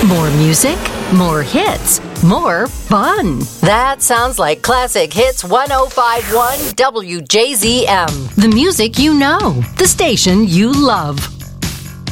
More music, more hits, more fun. That sounds like Classic Hits 105.1 WJZM. The music you know, the station you love.